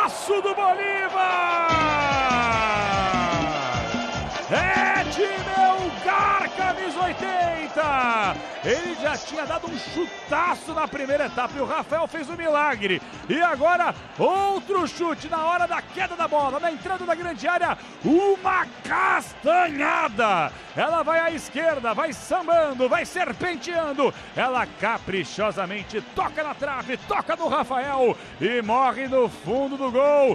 Golaço do Bolívar! É de Melgar, camisa 80! Ele já tinha dado um chutaço na primeira etapa e o Rafael fez um milagre. E agora, outro chute na hora da queda da bola, na entrada da grande área, uma castanhada. Ela vai à esquerda, vai sambando, vai serpenteando. Ela caprichosamente toca na trave, toca no Rafael e morre no fundo do gol.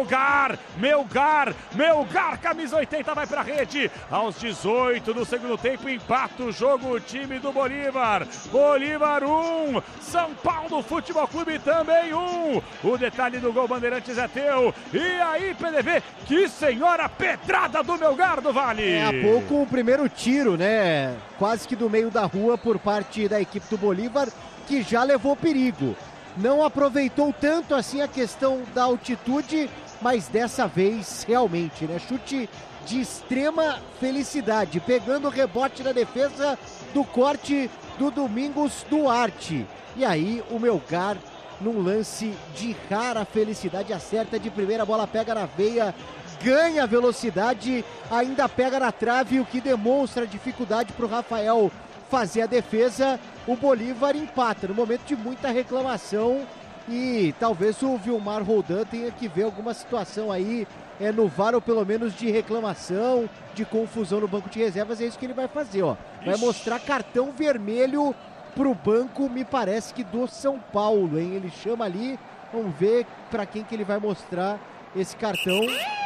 Melgar, camisa 80 vai pra rede. Aos 18 do segundo tempo, empata o jogo o time do Bolívar. Bolívar 1, São Paulo Futebol Clube também 1. O detalhe do gol Bandeirantes é teu. E aí, PDV, que senhora pedrada do Melgar do Vale. Há pouco o primeiro tiro, né? Quase que do meio da rua por parte da equipe do Bolívar, que já levou perigo. Não aproveitou tanto assim a questão da altitude, mas dessa vez realmente, né? Chute de extrema felicidade, pegando o rebote na defesa do corte do Domingos Duarte. E aí o Melgar, num lance de rara felicidade, acerta de primeira, a bola pega na veia, ganha velocidade, ainda pega na trave, o que demonstra dificuldade para o Rafael fazer a defesa. O Bolívar empata no momento de muita reclamação e talvez o Vilmar Roldan tenha que ver alguma situação aí no VAR, ou pelo menos de reclamação, de confusão no banco de reservas. É isso que ele vai fazer, ó. Vai mostrar cartão vermelho pro banco, me parece que do São Paulo, hein? Ele chama ali, vamos ver para quem que ele vai mostrar esse cartão.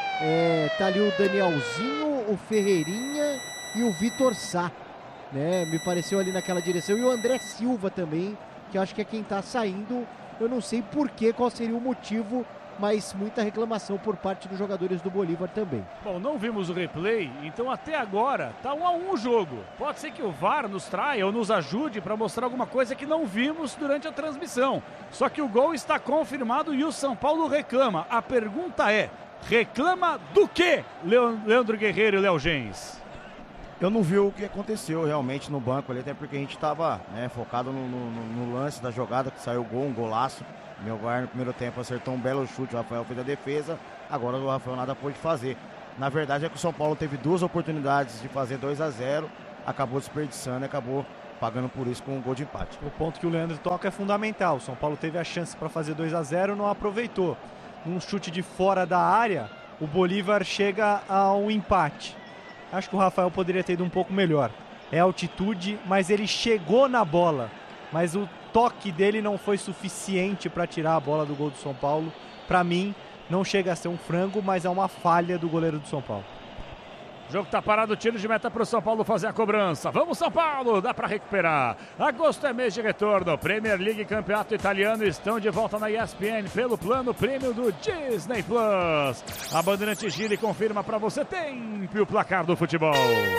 Tá ali o Danielzinho, o Ferreirinha e o Vitor Sá, né? Me pareceu ali naquela direção. E o André Silva também, que eu acho que é quem tá saindo. Eu não sei porquê, qual seria o motivo, mas muita reclamação por parte dos jogadores do Bolívar também. Bom, não vimos o replay, então até agora tá 1-1 o jogo. Pode ser que o VAR nos traia ou nos ajude para mostrar alguma coisa que não vimos durante a transmissão. Só que o gol está confirmado e o São Paulo reclama. A pergunta é, reclama do quê, Leandro Guerreiro e Léo Gens? Eu não vi o que aconteceu realmente no banco ali, até porque a gente estava focado no lance da jogada, que saiu o gol, um golaço. O Melgar no primeiro tempo acertou um belo chute, o Rafael fez a defesa, agora o Rafael nada pôde fazer. Na verdade é que o São Paulo teve duas oportunidades de fazer 2-0, acabou desperdiçando e acabou pagando por isso com um gol de empate. O ponto que o Leandro toca é fundamental. O São Paulo teve a chance para fazer 2-0, não aproveitou. Num chute de fora da área, o Bolívar chega ao empate. Acho que o Rafael poderia ter ido um pouco melhor. É altitude, mas ele chegou na bola. Mas o toque dele não foi suficiente para tirar a bola do gol do São Paulo. Para mim, não chega a ser um frango, mas é uma falha do goleiro do São Paulo. O jogo tá parado, tiro de meta para o São Paulo fazer a cobrança. Vamos, São Paulo, dá para recuperar. Agosto é mês de retorno. Premier League e Campeonato Italiano estão de volta na ESPN pelo plano prêmio do Disney Plus. A Bandeirantes gira e confirma para você tempo e o placar do futebol.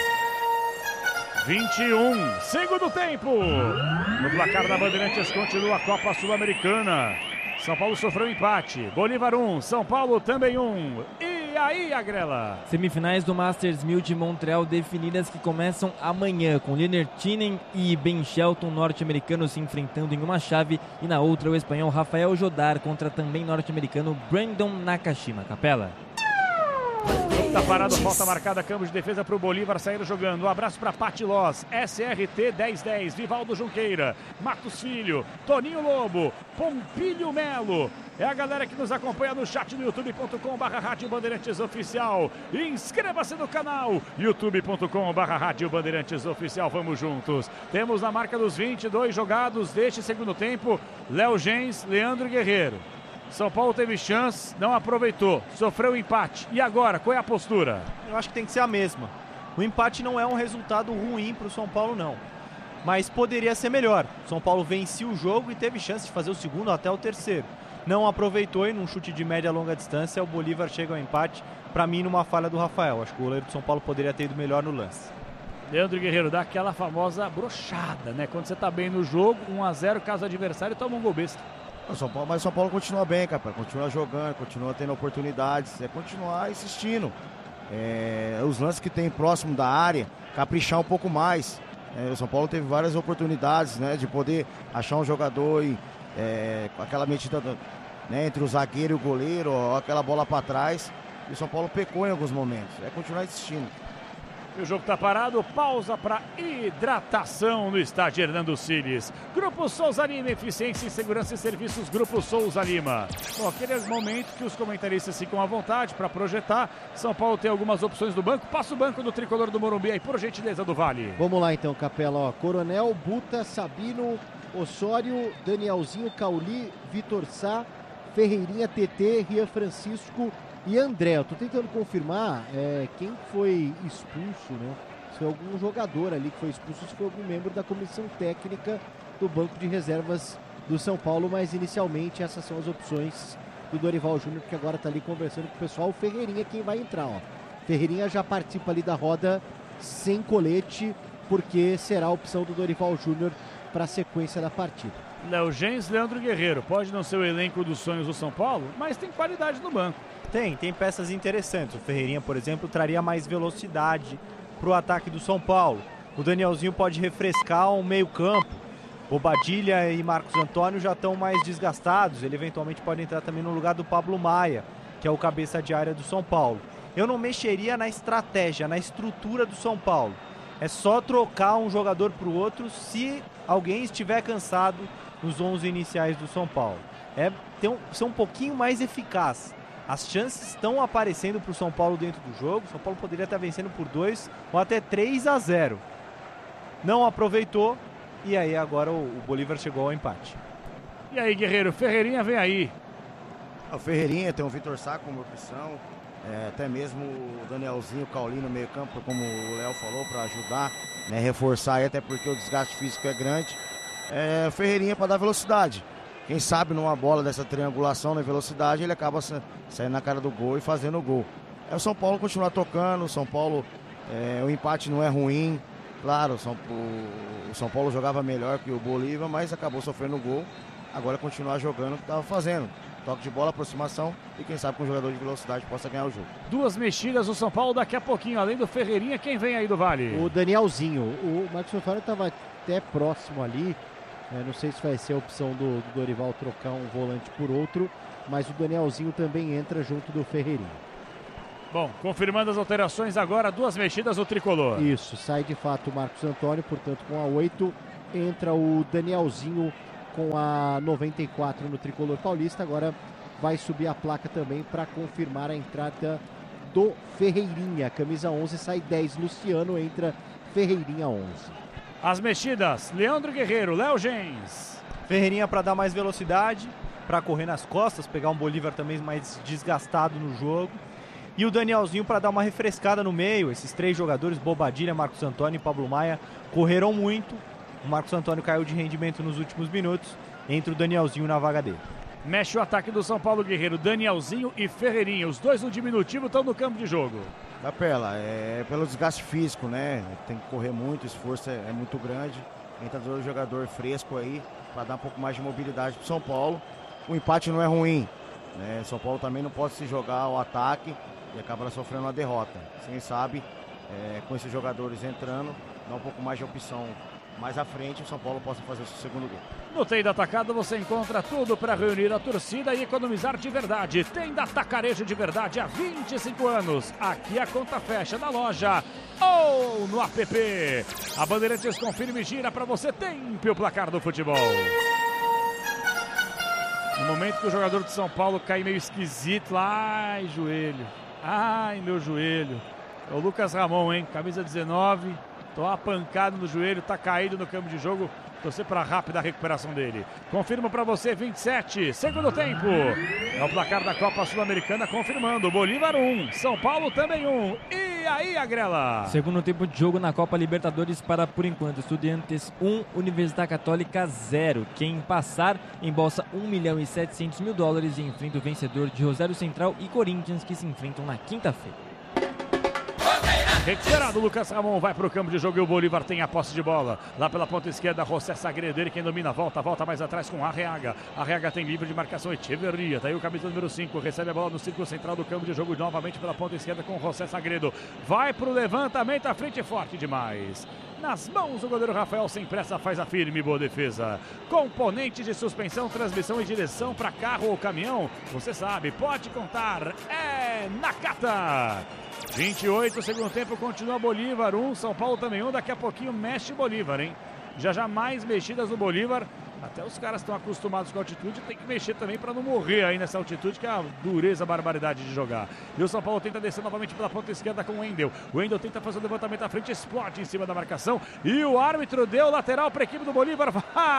21, segundo tempo. No placar da Bandeirantes continua a Copa Sul-Americana. São Paulo sofreu empate. Bolívar 1, São Paulo também 1. E aí, Agrela? Semifinais do Masters 1000 de Montreal definidas, que começam amanhã, com Lennart Tinen e Ben Shelton, norte-americanos, se enfrentando em uma chave, e na outra o espanhol Rafael Jodar contra também norte-americano Brandon Nakashima. Capela. Tá parado, falta marcada, campo de defesa para o Bolívar sair jogando. Um abraço para Pati Loz, SRT 1010, Vivaldo Junqueira, Matos Filho, Toninho Lobo, Pompilho Melo. É a galera que nos acompanha no chat no youtube.com/Rádio Bandeirantes Oficial. Inscreva-se no canal youtube.com/Rádio Bandeirantes Oficial. Vamos juntos. Temos na marca dos 22 jogados deste segundo tempo, Léo Gens, Leandro Guerreiro. São Paulo teve chance, não aproveitou, sofreu empate. E agora, qual é a postura? Eu acho que tem que ser a mesma. O empate não é um resultado ruim para o São Paulo, não. Mas poderia ser melhor. O São Paulo venceu o jogo e teve chance de fazer o segundo até o terceiro. Não aproveitou e num chute de média a longa distância, o Bolívar chega ao empate. Para mim, numa falha do Rafael. Acho que o goleiro do São Paulo poderia ter ido melhor no lance. Leandro Guerreiro, dá aquela famosa brochada, né? Quando você tá bem no jogo, 1-0, caso o adversário toma um gol besta. Mas o São Paulo continua bem, cara, continua jogando, continua tendo oportunidades, continuar insistindo. Os lances que tem próximo da área, caprichar um pouco mais. O São Paulo teve várias oportunidades, né, de poder achar um jogador com aquela medida né, entre o zagueiro e o goleiro, ó, aquela bola para trás. E o São Paulo pecou em alguns momentos. É continuar insistindo. E o jogo está parado, pausa para hidratação no estádio Hernando Siles. Grupo Souza Lima, eficiência em segurança e serviços, Grupo Souza Lima. Bom, aquele momento que os comentaristas ficam à vontade para projetar. São Paulo tem algumas opções do banco. Passa o banco do tricolor do Morumbi aí, por gentileza do Vale. Vamos lá então, Capela. Ó, Coronel, Buta, Sabino, Osório, Danielzinho, Cauli, Vitor Sá, Ferreirinha, TT, Rian Francisco e André. Eu tô tentando confirmar quem foi expulso, né? Se foi algum jogador ali que foi expulso, se foi algum membro da comissão técnica do banco de reservas do São Paulo, mas inicialmente essas são as opções do Dorival Júnior, que agora tá ali conversando com o pessoal. O Ferreirinha quem vai entrar, ó. Ferreirinha já participa ali da roda sem colete, porque será a opção do Dorival Júnior para a sequência da partida. Léo Gens, Leandro Guerreiro. Pode não ser o elenco dos sonhos do São Paulo, mas tem qualidade no banco. Tem peças interessantes. O Ferreirinha, por exemplo, traria mais velocidade para o ataque do São Paulo. O Danielzinho pode refrescar o meio-campo. Bobadilha e Marcos Antônio já estão mais desgastados. Ele eventualmente pode entrar também no lugar do Pablo Maia, que é o cabeça de área do São Paulo. Eu não mexeria na estratégia, na estrutura do São Paulo. É só trocar um jogador para o outro se alguém estiver cansado nos 11 iniciais do São Paulo. Ser um pouquinho mais eficaz. As chances estão aparecendo para o São Paulo dentro do jogo. O São Paulo poderia estar vencendo por 2 ou até 3-0. Não aproveitou e aí agora o Bolívar chegou ao empate. E aí, Guerreiro, Ferreirinha vem aí. O Ferreirinha tem o Vitor Sá como opção. Até mesmo o Danielzinho, o Cauli no meio campo, como o Léo falou, para ajudar, né, reforçar aí, até porque o desgaste físico é grande. Ferreirinha para dar velocidade. Quem sabe numa bola dessa triangulação na velocidade, ele acaba saindo na cara do gol e fazendo o gol. O São Paulo continuar tocando, o São Paulo, o empate não é ruim. Claro, o São Paulo jogava melhor que o Bolívar, mas acabou sofrendo o gol. Agora continuar jogando o que estava fazendo. Toque de bola, aproximação e quem sabe com um jogador de velocidade possa ganhar o jogo. Duas mexidas do São Paulo daqui a pouquinho, além do Ferreirinha, quem vem aí do Vale? O Danielzinho. O Marcos Antônio estava até próximo ali. Não sei se vai ser a opção do Dorival trocar um volante por outro, mas o Danielzinho também entra junto do Ferreirinha. Bom, confirmando as alterações agora, duas mexidas do tricolor. Isso, sai de fato o Marcos Antônio, portanto com a 8 entra o Danielzinho com a 94 no tricolor paulista. Agora vai subir a placa também para confirmar a entrada do Ferreirinha. Camisa 11 sai 10, Luciano entra Ferreirinha 11. As mexidas, Leandro Guerreiro, Léo Gens. Ferreirinha para dar mais velocidade, para correr nas costas, pegar um Bolívar também mais desgastado no jogo. E o Danielzinho para dar uma refrescada no meio. Esses três jogadores, Bobadilha, Marcos Antônio e Pablo Maia, correram muito. O Marcos Antônio caiu de rendimento nos últimos minutos. Entra o Danielzinho na vaga dele. Mexe o ataque do São Paulo, Guerreiro, Danielzinho e Ferreirinha. Os dois no diminutivo estão no campo de jogo. Capela, pelo desgaste físico, né? Tem que correr muito, o esforço é muito grande. Entra dois jogador fresco aí para dar um pouco mais de mobilidade para o São Paulo. O empate não é ruim, né? São Paulo também não pode se jogar ao ataque e acaba sofrendo uma derrota. Quem sabe, com esses jogadores entrando, dá um pouco mais de opção mais à frente, o São Paulo possa fazer o seu segundo gol. No Tenda Atacado você encontra tudo para reunir a torcida e economizar de verdade. Tenda Atacarejo de verdade há 25 anos. Aqui a conta fecha na loja ou no app. A Bandeirantes confirma e gira para você tempe o placar do futebol. No momento que o jogador de São Paulo cai meio esquisito lá, ai joelho, ai meu joelho. É o Lucas Ramon, hein? Camisa 19. Tô uma pancada no joelho, tá caído no campo de jogo. Torcer para a rápida recuperação dele. Confirmo para você, 27, segundo tempo. É o placar da Copa Sul-Americana confirmando. Bolívar 1, São Paulo também 1. E aí, Agrela? Segundo tempo de jogo na Copa Libertadores para, por enquanto, Estudiantes 1, Universidade Católica 0. Quem passar embolsa $1.700.000 e enfrenta o vencedor de Rosário Central e Corinthians, que se enfrentam na quinta-feira. Recuperado, Lucas Ramon vai para o campo de jogo e o Bolívar tem a posse de bola. Lá pela ponta esquerda, José Sagredo, ele quem domina, volta mais atrás com Arreaga. Arreaga tem livre de marcação, Echeverria, tá aí o camisa número 5, recebe a bola no círculo central do campo de jogo, novamente pela ponta esquerda com José Sagredo. Vai para o levantamento, à frente forte demais. Nas mãos do goleiro Rafael, sem pressa, faz a firme, boa defesa. Componente de suspensão, transmissão e direção para carro ou caminhão, você sabe, pode contar, é Nakata. 28, segundo tempo, continua Bolívar 1, São Paulo também 1, daqui a pouquinho mexe Bolívar, hein? Já mais mexidas no Bolívar, até os caras estão acostumados com a altitude, tem que mexer também para não morrer aí nessa altitude, que é a dureza, a barbaridade de jogar. E o São Paulo tenta descer novamente pela ponta esquerda com o Wendel. O Wendel tenta fazer o levantamento à frente, explode em cima da marcação e o árbitro deu lateral para a equipe do Bolívar.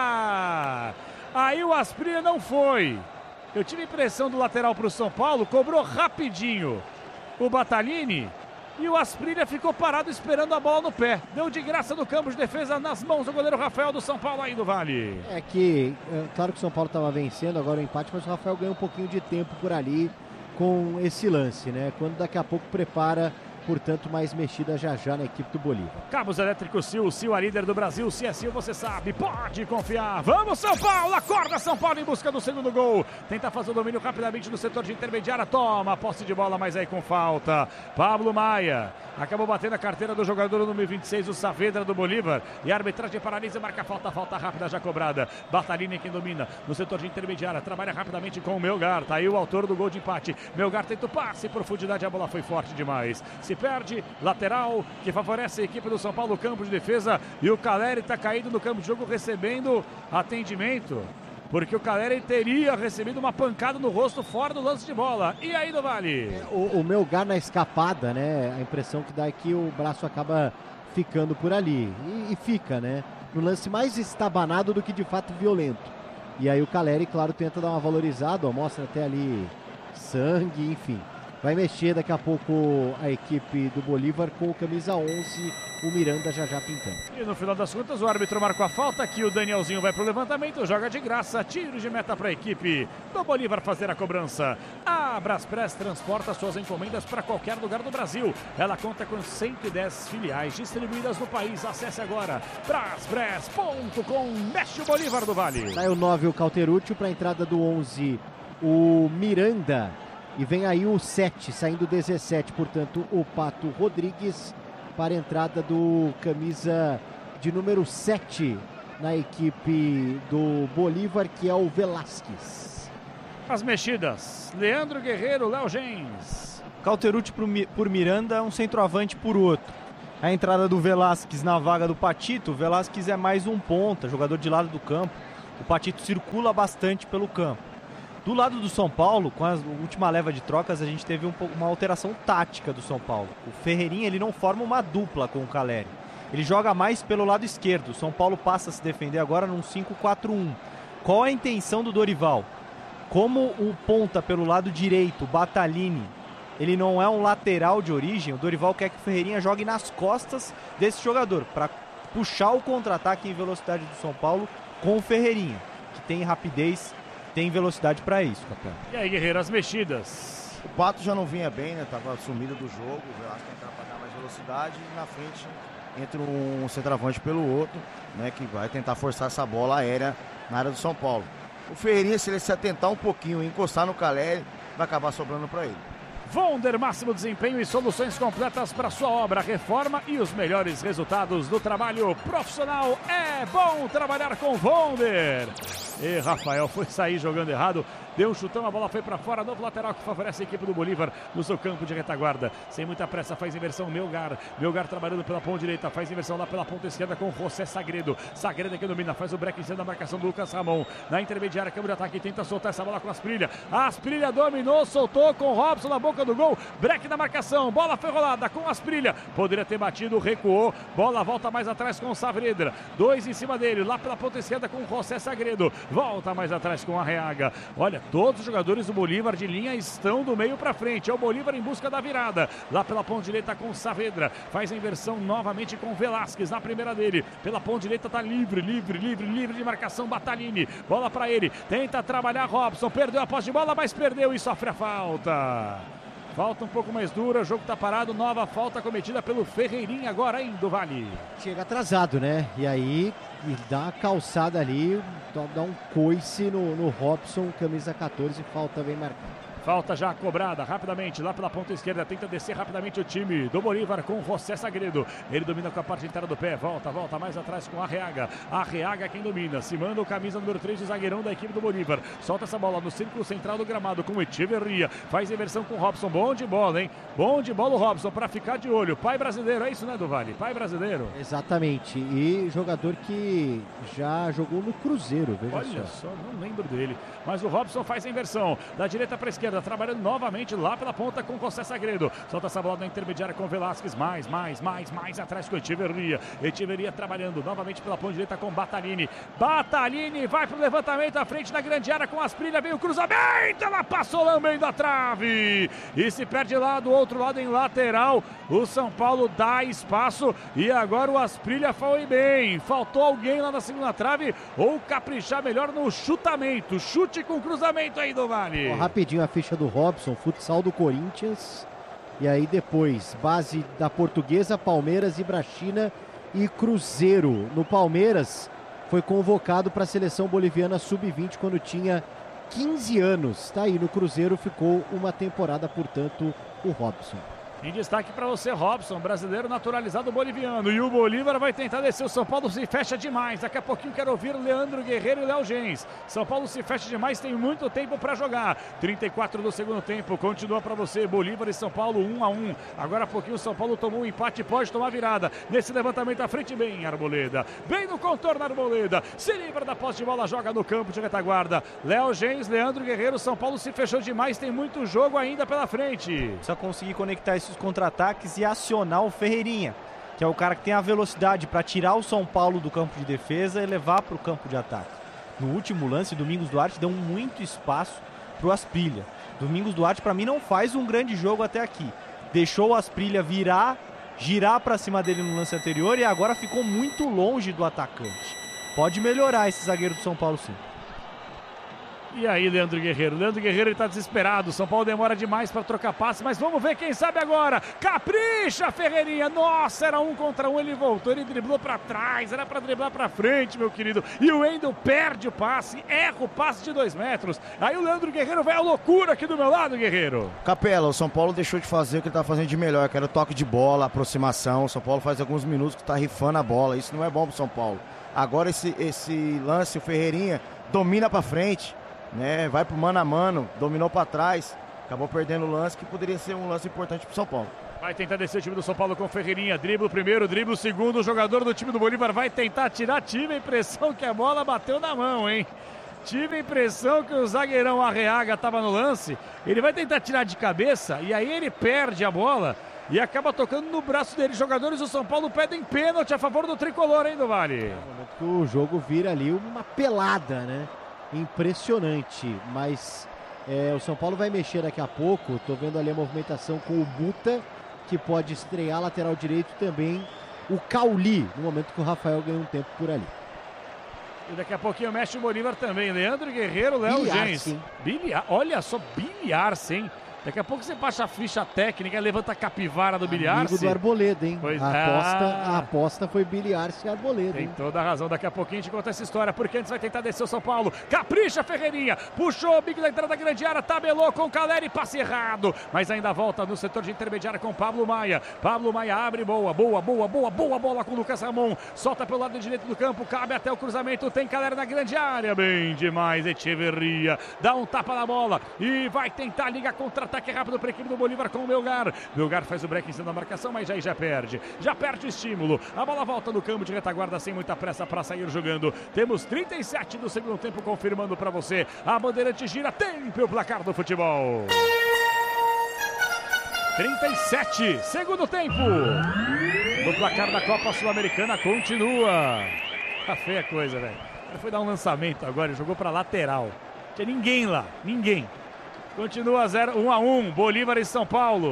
Aí o Asprilla não foi. Eu tive impressão do lateral para o São Paulo, cobrou rapidinho o Batalini e o Asprilla ficou parado esperando a bola no pé. Deu de graça no campo de defesa nas mãos do goleiro Rafael do São Paulo aí do Vale. Claro que o São Paulo estava vencendo agora o empate, mas o Rafael ganhou um pouquinho de tempo por ali com esse lance, né? Quando daqui a pouco prepara, portanto, mais mexida já na equipe do Bolívar. Cabos Elétricos Sil, Sil a líder do Brasil, se é Sil você sabe, pode confiar. Vamos São Paulo, acorda São Paulo em busca do segundo gol. Tenta fazer o domínio rapidamente no setor de intermediária, toma a posse de bola, mas aí com falta. Pablo Maia acabou batendo a carteira do jogador número 26, o Saavedra do Bolívar. E a arbitragem paralisa, marca falta rápida já cobrada. Batalini quem domina no setor de intermediária, trabalha rapidamente com o Melgar. Tá aí o autor do gol de empate. Melgar tenta o passe, profundidade, a bola foi forte demais. Se perde, lateral que favorece a equipe do São Paulo, campo de defesa. E o Caleri tá caído no campo de jogo recebendo atendimento, porque o Caleri teria recebido uma pancada no rosto fora do lance de bola. E aí do Vale? O Melgar na escapada, né? A impressão que dá é que o braço acaba ficando por ali. E fica, né? No lance mais estabanado do que de fato violento. E aí o Caleri, claro, tenta dar uma valorizada, ó, mostra até ali sangue, enfim. Vai mexer daqui a pouco a equipe do Bolívar com o camisa 11, o Miranda já pintando. E no final das contas o árbitro marcou a falta, aqui o Danielzinho vai para o levantamento, joga de graça, tiro de meta para a equipe do Bolívar fazer a cobrança. A Braspress transporta suas encomendas para qualquer lugar do Brasil. Ela conta com 110 filiais distribuídas no país. Acesse agora braspress.com, mexe o Bolívar do Vale. Sai o 9, o Cauterucci, para a entrada do 11, o Miranda. E vem aí o 7, saindo 17, portanto, o Pato Rodrigues para a entrada do camisa de número 7 na equipe do Bolívar, que é o Velasquez. As mexidas, Leandro Guerreiro, Léo Gens. Cauterucci por Miranda, um centroavante por outro. A entrada do Velasquez na vaga do Patito. O Velasquez é mais um ponta, jogador de lado do campo. O Patito circula bastante pelo campo. Do lado do São Paulo, com a última leva de trocas, a gente teve uma alteração tática do São Paulo. O Ferreirinha, ele não forma uma dupla com o Caleri. Ele joga mais pelo lado esquerdo. O São Paulo passa a se defender agora num 5-4-1. Qual a intenção do Dorival? Como o ponta pelo lado direito, Batalini, ele não é um lateral de origem, o Dorival quer que o Ferreirinha jogue nas costas desse jogador, para puxar o contra-ataque em velocidade do São Paulo com o Ferreirinha, que tem rapidez, tem velocidade para isso, capitão. E aí, Guerreiro, as mexidas. O Pato já não vinha bem, né? Tava sumido do jogo. O Velasquez tentar pagar mais velocidade e na frente entra um centroavante pelo outro, né? Que vai tentar forçar essa bola aérea na área do São Paulo. O Ferreirinha, se ele se atentar um pouquinho e encostar no Caleri, vai acabar sobrando para ele. Vonder, máximo desempenho e soluções completas para sua obra, reforma e os melhores resultados do trabalho profissional. É bom trabalhar com Vonder. E Rafael foi sair jogando errado, deu um chutão, a bola foi para fora, novo lateral que favorece a equipe do Bolívar no seu campo de retaguarda. Sem muita pressa, faz inversão Melgar. Melgar trabalhando pela ponta direita, faz inversão lá pela ponta esquerda com José Sagredo. Sagredo que domina, faz o break em cima da marcação do Lucas Ramon. Na intermediária, câmbio de ataque, tenta soltar essa bola com Asprilla. Asprilla dominou, soltou com Robson na boca do gol. Break na marcação, bola foi rolada com Asprilla. Poderia ter batido, recuou. Bola volta mais atrás com o Saavedra. 2 em cima dele, lá pela ponta esquerda com José Sagredo. Volta mais atrás com Arreaga. Olha, todos os jogadores do Bolívar de linha estão do meio para frente. É o Bolívar em busca da virada. Lá pela ponta direita com Saavedra. Faz a inversão novamente com Velasquez na primeira dele. Pela ponta direita tá livre de marcação Batalini. Bola para ele. Tenta trabalhar Robson. Perdeu a posse de bola, mas perdeu e sofre a falta. Falta um pouco mais dura, o jogo está parado, nova falta cometida pelo Ferreirinha agora, hein, do Vale. Chega atrasado, né? E aí dá a calçada ali, dá um coice no Robson, camisa 14, falta bem marcada. Falta já cobrada rapidamente lá pela ponta esquerda. Tenta descer rapidamente o time do Bolívar com o José Sagredo. Ele domina com a parte inteira do pé. Volta mais atrás com a Arreaga. Arreaga quem domina. Se manda o camisa número 3, o zagueirão da equipe do Bolívar. Solta essa bola no círculo central do gramado com o Echeverria. Faz inversão com o Robson. Bom de bola, hein? Bom de bola o Robson para ficar de olho. Pai brasileiro, é isso, né, do Vale? Pai brasileiro. Exatamente. E jogador que já jogou no Cruzeiro, veja Olha só, não lembro dele. Mas o Robson faz a inversão. Da direita para a esquerda. Trabalhando novamente lá pela ponta com o José Sagredo. Solta essa bola na intermediária com o Velasquez. Mais atrás com o Echeverria. Echeverria trabalhando novamente pela ponta direita com o Batalini. Batalini vai pro levantamento à frente da grande área com Asprilha. Vem o cruzamento. Ela passou lambendo a trave. E se perde lá do outro lado em lateral. O São Paulo dá espaço. E agora o Asprilha foi bem. Faltou alguém lá na segunda trave. Ou caprichar melhor no chutamento. Chute com cruzamento aí do Vale. Rapidinho a ficha do Robson, futsal do Corinthians. E aí depois, base da Portuguesa, Palmeiras, Ibrachina e Cruzeiro. No Palmeiras, foi convocado para a seleção boliviana sub-20 quando tinha 15 anos. Tá aí, no Cruzeiro ficou uma temporada, portanto, o Robson. Em destaque para você, Robson, brasileiro naturalizado boliviano. E o Bolívar vai tentar descer. O São Paulo se fecha demais. Daqui a pouquinho quero ouvir Leandro Guerreiro e Léo Gens. São Paulo se fecha demais, tem muito tempo para jogar. 34 do segundo tempo. Continua para você, Bolívar e São Paulo 1-1. Agora há pouquinho o São Paulo tomou um empate, pode tomar virada. Nesse levantamento à frente, bem Arboleda. Bem no contorno, Arboleda. Se livra da posse de bola, joga no campo de retaguarda. Léo Gens, Leandro Guerreiro. São Paulo se fechou demais, tem muito jogo ainda pela frente. Precisa conseguir conectar esses contra-ataques e acionar o Ferreirinha, que é o cara que tem a velocidade para tirar o São Paulo do campo de defesa e levar para o campo de ataque. No último lance, Domingos Duarte deu muito espaço para o Asprilha. Domingos Duarte, para mim, não faz um grande jogo até aqui. Deixou o Asprilha girar para cima dele no lance anterior e agora ficou muito longe do atacante. Pode melhorar esse zagueiro do São Paulo, sim. E aí, Leandro Guerreiro? Leandro Guerreiro está desesperado. São Paulo demora demais para trocar passe, mas vamos ver quem sabe agora. Capricha, Ferreirinha. Nossa, era 1 contra 1. Ele voltou, ele driblou para trás. Era para driblar para frente, meu querido. E o Wendel perde o passe, erra o passe de 2 metros. Aí o Leandro Guerreiro vai à loucura aqui do meu lado, Guerreiro. Capela, o São Paulo deixou de fazer o que ele está fazendo de melhor, que era o toque de bola, aproximação. O São Paulo faz alguns minutos que está rifando a bola. Isso não é bom pro São Paulo. Agora esse lance, o Ferreirinha domina para frente. Né, vai pro mano a mano, dominou para trás, acabou perdendo o lance que poderia ser um lance importante pro São Paulo. Vai tentar descer o time do São Paulo com o Ferreirinha, dribla o primeiro, dribla o segundo, o jogador do time do Bolívar vai tentar tirar, tive a impressão que a bola bateu na mão, hein? Tive a impressão que o zagueirão Arreaga estava no lance, ele vai tentar tirar de cabeça e aí ele perde a bola e acaba tocando no braço dele. Jogadores do São Paulo pedem pênalti a favor do tricolor, hein, do Vale? O jogo vira ali uma pelada, né? Impressionante, mas o São Paulo vai mexer daqui a pouco. Tô vendo ali a movimentação com o Buta, que pode estrear lateral direito também. O Cauli, no momento que o Rafael ganha um tempo por ali. E daqui a pouquinho mexe o Bolívar também. Leandro Guerreiro, Léo Gens. Olha só, Bilharce, hein? Daqui a pouco você baixa a ficha técnica, levanta a capivara do Bilharce. Amigo do Arboleda, hein? Pois a aposta foi Bilharce e Arboleda. Tem toda a razão. Daqui a pouquinho a gente conta essa história, porque antes vai tentar descer o São Paulo. Capricha, Ferreirinha. Puxou o bico da entrada da grande área, tabelou com o Caleri, passe errado. Mas ainda volta no setor de intermediária com o Pablo Maia. Pablo Maia abre, boa bola com o Lucas Ramon. Solta pelo lado direito do campo, cabe até o cruzamento. Tem Caleri na grande área. Bem demais, Echeverria. Dá um tapa na bola e vai tentar ligar contra ataque rápido para a equipe do Bolívar com o Melgar. Melgar faz o break em cima da marcação, mas aí já perde o estímulo. A bola volta no campo de retaguarda sem muita pressa para sair jogando. Temos 37 do segundo tempo confirmando para você. A Bandeirante gira, tempo e o placar do futebol. 37, segundo tempo. O placar da Copa Sul-Americana continua. Tá feia a coisa, velho. Ele foi dar um lançamento agora e jogou para lateral. Não tinha ninguém lá, ninguém. Continua 1-1, Bolívar e São Paulo.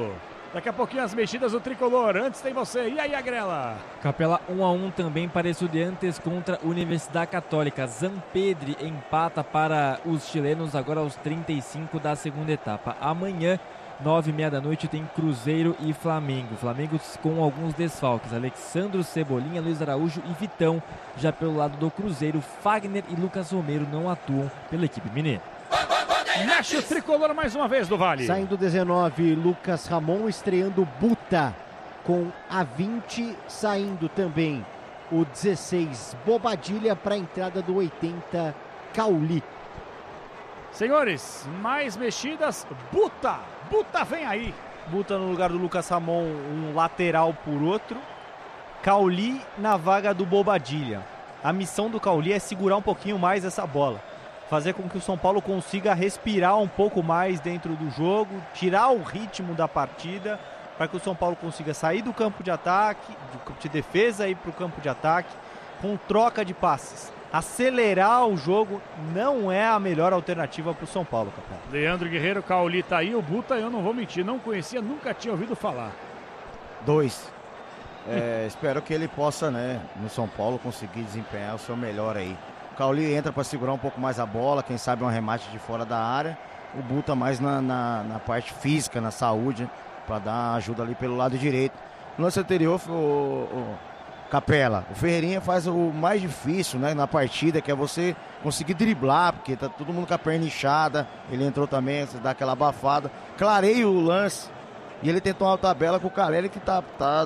Daqui a pouquinho as mexidas do tricolor. Antes tem você. E aí, Agrela? Capela 1-1 também para Estudiantes contra Universidade Católica. Zampedri empata para os chilenos agora aos 35 da segunda etapa. Amanhã, 9h30 da noite, tem Cruzeiro e Flamengo. Flamengo com alguns desfalques. Alexandro Cebolinha, Luiz Araújo e Vitão. Já pelo lado do Cruzeiro, Fagner e Lucas Romero não atuam pela equipe mineira. Mexe o tricolor mais uma vez do Vale. Saindo 19, Lucas Ramon, estreando Buta com a 20, saindo também o 16, Bobadilha, para a entrada do 80, Cauli. Senhores, mais mexidas, Buta vem aí. Buta no lugar do Lucas Ramon, um lateral por outro. Cauli na vaga do Bobadilha. A missão do Cauli é segurar um pouquinho mais essa bola, fazer com que o São Paulo consiga respirar um pouco mais dentro do jogo, tirar o ritmo da partida, para que o São Paulo consiga sair do campo de ataque, do campo de defesa e ir para o campo de ataque, com troca de passes. Acelerar o jogo não é a melhor alternativa para o São Paulo, Capel. Leandro Guerreiro, Cauli tá aí, o Buta eu não vou mentir, não conhecia, nunca tinha ouvido falar. 2. Espero que ele possa, né, no São Paulo, conseguir desempenhar o seu melhor aí. O Cauli entra para segurar um pouco mais a bola, quem sabe um arremate de fora da área. O Buta mais na parte física, na saúde, para dar ajuda ali pelo lado direito. No lance anterior, o Capela, o Ferreirinha faz o mais difícil, né, na partida, que é você conseguir driblar, porque tá todo mundo com a perna inchada. Ele entrou também, você dá aquela abafada. Clareia o lance e ele tentou uma tabela com o Caleri, que tá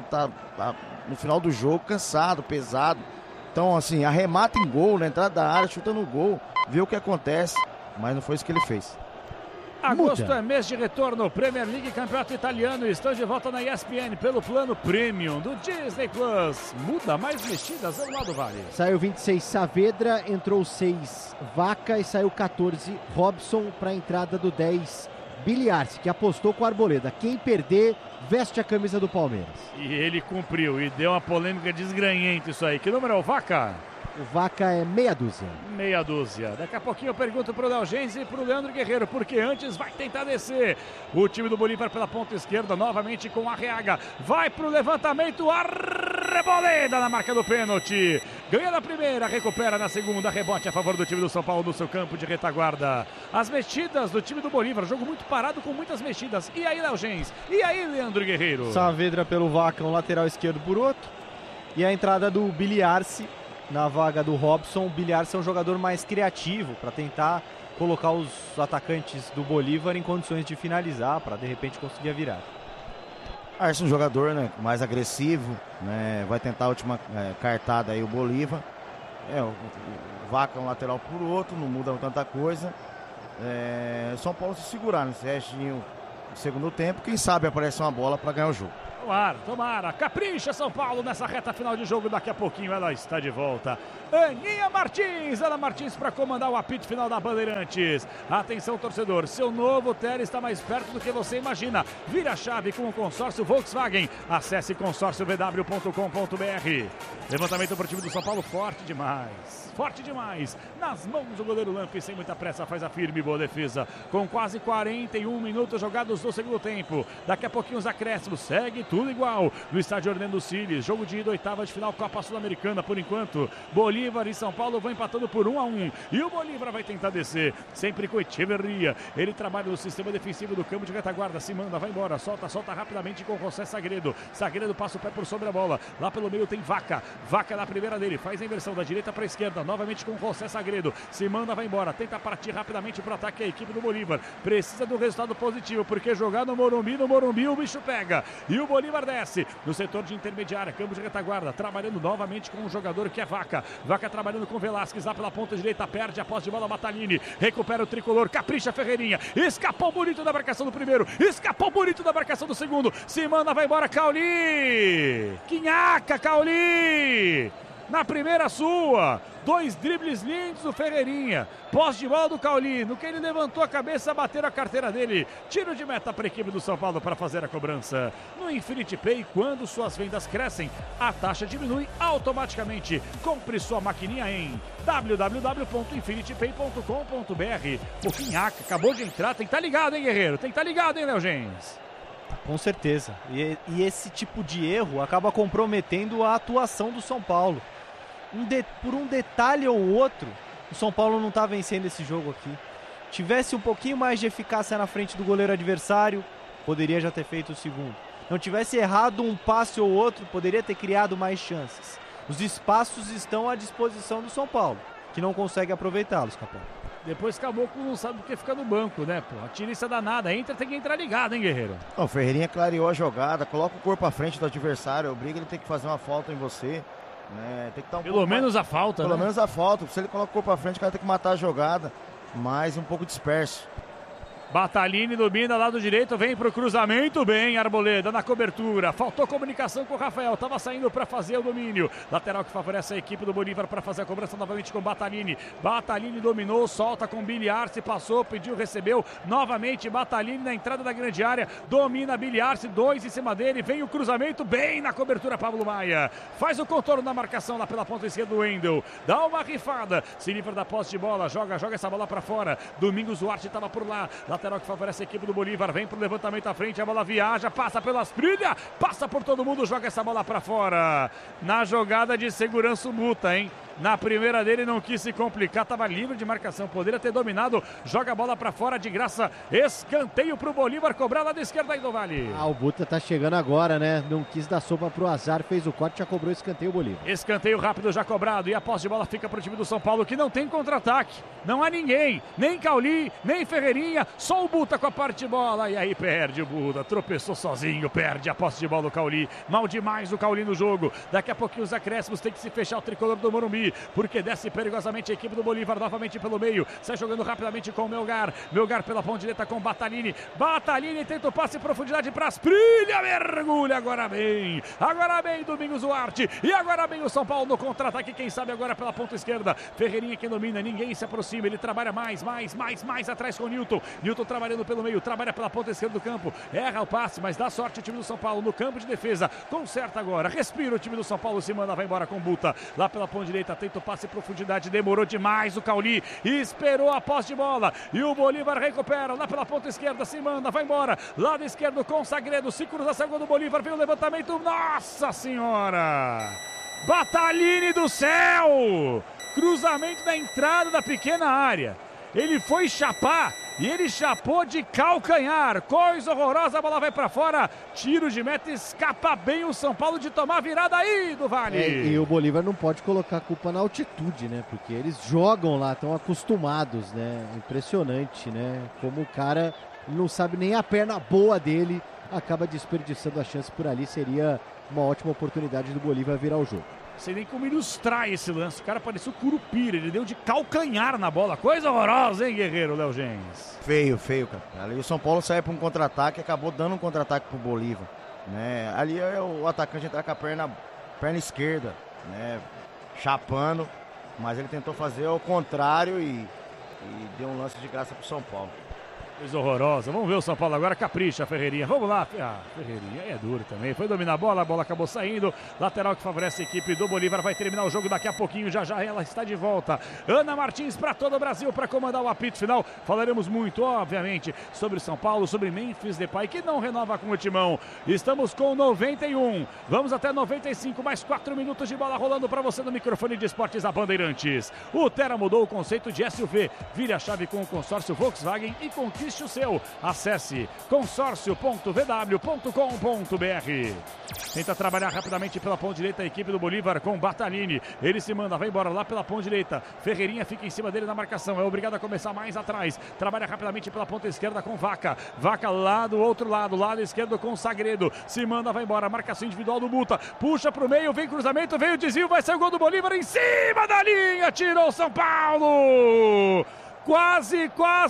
no final do jogo cansado, pesado. Então, assim, arremata em gol, na entrada da área, chuta no gol, vê o que acontece, mas não foi isso que ele fez. Agosto é mês de retorno, Premier League, Campeonato Italiano, estão de volta na ESPN pelo plano Premium do Disney Plus. Muda, mais mexidas ao lado Vale. Saiu 26, Saavedra, entrou 6, Vaca, e saiu 14, Robson, para a entrada do 10, Biliarci, que apostou com a Arboleda. Quem perder, veste a camisa do Palmeiras. E ele cumpriu e deu uma polêmica desgranhenta isso aí. Que número é o Vaca? O Vaca é meia dúzia. Meia dúzia. Daqui a pouquinho eu pergunto pro Léo Gens e pro Leandro Guerreiro, porque antes vai tentar descer. O time do Bolívar pela ponta esquerda, novamente com Arreaga. Vai pro levantamento, Arboleda na marca do pênalti. Ganha na primeira, recupera na segunda, rebote a favor do time do São Paulo no seu campo de retaguarda. As mexidas do time do Bolívar, jogo muito parado com muitas mexidas. E aí, Léo Gens? E aí, Leandro Guerreiro? Saavedra pelo Vaca, um lateral esquerdo por outro. E a entrada do Biliarci na vaga do Robson. O Biliarci é um jogador mais criativo para tentar colocar os atacantes do Bolívar em condições de finalizar, para de repente conseguir a virada. Esse é um jogador, né, mais agressivo, né, vai tentar a última cartada aí o Bolívar. O Vaca é um lateral por outro, não muda tanta coisa. São Paulo se segurar nesse restinho do segundo tempo, quem sabe aparece uma bola para ganhar o jogo. Tomara, capricha São Paulo nessa reta final de jogo, daqui a pouquinho ela está de volta. Aninha Martins, Ana Martins para comandar o apito final da Bandeirantes. Atenção torcedor, seu novo Tele está mais perto do que você imagina. Vira a chave com o consórcio Volkswagen. Acesse consórciovw.com.br. Levantamento para o time do São Paulo, forte demais. Nas mãos do goleiro Lampe, sem muita pressa, faz a firme, boa defesa. Com quase 41 minutos jogados no segundo tempo. Daqui a pouquinho os acréscimos, segue tudo igual. No estádio Orlando Siles, jogo de ida, oitava de final, Copa Sul-Americana por enquanto. Bolívar e São Paulo vão empatando por 1-1. E o Bolívar vai tentar descer, sempre com Echeverria. Ele trabalha no sistema defensivo do campo de retaguarda, se manda, vai embora, solta rapidamente com José Sagredo. Sagredo passa o pé por sobre a bola. Lá pelo meio tem Vaca na primeira dele, faz a inversão da direita para a esquerda. Novamente com José Sagredo, se manda, vai embora, tenta partir rapidamente para o ataque a equipe do Bolívar, precisa do resultado positivo, porque jogar no Morumbi o bicho pega, e o Bolívar desce, no setor de intermediária, campo de retaguarda, trabalhando novamente com um jogador que é Vaca trabalhando com Velasquez, lá pela ponta direita, perde a posse de bola, Batalini, recupera o tricolor, capricha Ferreirinha, escapou bonito da marcação do primeiro, escapou bonito da marcação do segundo, se manda, vai embora, Cauli, Quinhaca, Cauli, na primeira sua, 2 dribles lindos do Ferreirinha, posse de bola do Cauli, no que ele levantou a cabeça, bateram a carteira dele, tiro de meta para a equipe do São Paulo para fazer a cobrança. No Infinity Pay, quando suas vendas crescem, a taxa diminui automaticamente. Compre sua maquininha em www.infinitypay.com.br. O Quinhaca acabou de entrar, tem que estar ligado, hein, Guerreiro? Tem que estar ligado, hein, Léo Gens? Com certeza. E esse tipo de erro acaba comprometendo a atuação do São Paulo. Por um detalhe ou outro, o São Paulo não está vencendo esse jogo aqui. Tivesse um pouquinho mais de eficácia na frente do goleiro adversário, poderia já ter feito o segundo. Não tivesse errado um passe ou outro, poderia ter criado mais chances. Os espaços estão à disposição do São Paulo, que não consegue aproveitá-los, Capão. Depois Caboclo não sabe porque fica no banco, né, pô? A tirista danada, tem que entrar ligado, hein, Guerreiro? Não, o Ferreirinha clareou a jogada, coloca o corpo à frente do adversário, obriga ele a ter que fazer uma falta em você. Né? Tem que dar Pelo menos a falta, Pelo né? menos a falta. Se ele coloca o corpo à frente, o cara tem que matar a jogada. Mas um pouco disperso. Batalini domina lado direito, vem pro cruzamento, bem Arboleda na cobertura, faltou comunicação com o Rafael, tava saindo para fazer o domínio, lateral que favorece a equipe do Bolívar para fazer a cobrança novamente com Batalini, Batalini dominou, solta com Biliarce, passou, pediu, recebeu, novamente Batalini na entrada da grande área, domina Biliarce, 2 em cima dele, vem o cruzamento, bem na cobertura Pablo Maia, faz o contorno na marcação lá pela ponta esquerda do Wendel, dá uma rifada, se livra da posse de bola, joga essa bola para fora, Domingos Duarte tava por lá, lateral que favorece a equipe do Bolívar, vem pro levantamento à frente, a bola viaja, passa pelas trilhas, passa por todo mundo, joga essa bola pra fora. Na jogada de segurança o Muta, hein? Na primeira dele não quis se complicar, tava livre de marcação, poderia ter dominado, joga a bola pra fora de graça, escanteio pro Bolívar, cobrar lá da esquerda aí do Vale. O Buta tá chegando agora, né? Não quis dar sopa pro azar, fez o corte, já cobrou escanteio o Bolívar. Escanteio rápido já cobrado e a posse de bola fica pro time do São Paulo que não tem contra-ataque, não há ninguém, nem Cauli, nem Ferreirinha, só o Buta com a parte de bola e aí perde o Buta, tropeçou sozinho, perde a posse de bola do Cauli, mal demais o Cauli no jogo, daqui a pouquinho os acréscimos tem que se fechar o tricolor do Morumbi, porque desce perigosamente a equipe do Bolívar novamente pelo meio, sai jogando rapidamente com o Melgar pela ponta direita com Batalini tenta o passe em profundidade para Asprilha, mergulha agora bem Domingos Duarte e agora bem o São Paulo no contra-ataque, quem sabe agora pela ponta esquerda, Ferreirinha que domina, ninguém se aproxima, ele trabalha mais atrás com o Newton trabalhando pelo meio, trabalha pela ponta esquerda do campo, erra o passe, mas dá sorte o time do São Paulo no campo de defesa, conserta agora, respira o time do São Paulo, se manda, vai embora com Buta, lá pela ponta direita, tenta o passe em profundidade, demorou demais o Cauli, esperou a posse de bola, e o Bolívar recupera, lá pela ponta esquerda, se manda, vai embora, lado esquerdo com Sagredo, se cruza a segunda do Bolívar, vem o levantamento, nossa senhora! Batalini do céu! Cruzamento da entrada da pequena área, ele foi chapar, e ele chapou de calcanhar, coisa horrorosa, a bola vai pra fora, tiro de meta, escapa bem o São Paulo de tomar virada aí do Vale. E o Bolívar não pode colocar a culpa na altitude, né? Porque eles jogam lá, estão acostumados, né? Impressionante, né? Como o cara não sabe nem a perna boa dele, acaba desperdiçando a chance por ali, seria uma ótima oportunidade do Bolívar virar o jogo. Não sei nem como ilustrar esse lance, o cara parecia o Curupira, ele deu de calcanhar na bola, coisa horrorosa, hein, Guerreiro, Léo Gens? Feio, cara. Ali o São Paulo saiu para um contra-ataque, acabou dando um contra-ataque pro Bolívar, né? Ali o atacante entrar com a perna esquerda, né? Chapando, mas ele tentou fazer ao contrário e deu um lance de graça pro São Paulo. Coisa horrorosa. Vamos ver o São Paulo agora. Capricha, Ferreirinha. Vamos lá. Ferreirinha é duro também. Foi dominar a bola acabou saindo. Lateral que favorece a equipe do Bolívar. Vai terminar o jogo daqui a pouquinho. Já ela está de volta. Ana Martins para todo o Brasil para comandar o apito final. Falaremos muito, obviamente, sobre São Paulo, sobre Memphis Depay, que não renova com o Timão. Estamos com 91. Vamos até 95. Mais 4 minutos de bola rolando para você no microfone de esportes da Bandeirantes. O Terra mudou o conceito de SUV. Vire a chave com o consórcio Volkswagen e conquiste o seu. Acesse consórcio.vw.com.br. Tenta trabalhar rapidamente pela ponta direita a equipe do Bolívar com Batalini. Ele se manda, vai embora lá pela ponta direita. Ferreirinha fica em cima dele na marcação. É obrigado a começar mais atrás. Trabalha rapidamente pela ponta esquerda com Vaca. Vaca lá do outro lado esquerdo com Sagredo. Se manda, vai embora. Marcação individual do Buta. Puxa pro meio, vem cruzamento, vem o desvio, vai sair o gol do Bolívar em cima da linha. Tirou São Paulo. Quase